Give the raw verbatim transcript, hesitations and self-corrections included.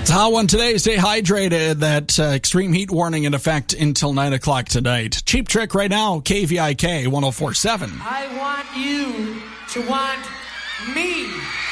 It's a hot one today. Stay hydrated. That uh, extreme heat warning in effect until nine o'clock tonight. Cheap Trick right now, K V I K one oh four point seven. I want you to want me.